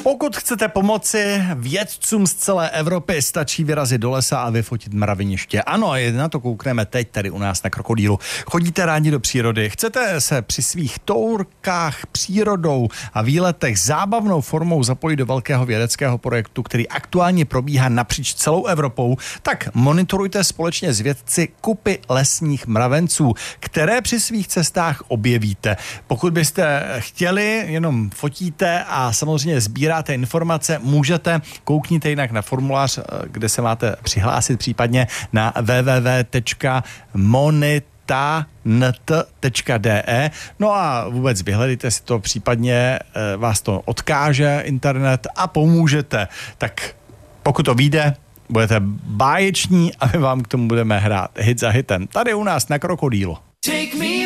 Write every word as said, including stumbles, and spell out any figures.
Pokud chcete pomoci vědcům z celé Evropy, stačí vyrazit do lesa a vyfotit mraveniště. Ano, na to koukneme teď tady u nás na Krokodýlu. Chodíte rádi do přírody, chcete se při svých tourkách přírodou a výletech zábavnou formou zapojit do velkého vědeckého projektu, který aktuálně probíhá napříč celou Evropou, tak monitorujte společně s vědci kupy lesních mravenců, které při svých cestách objevíte. Pokud byste chtěli, jenom fotíte a samozřejmě sbíráte informace, můžete, koukněte jinak na formulář, kde se máte přihlásit, případně na w w w tečka monita tečka d e. No a vůbec vyhledejte si to, případně vás to odkáže internet a pomůžete. Tak pokud to vyjde, budete báječní a my vám k tomu budeme hrát hit za hitem. Tady u nás na Krokodýlu. Take me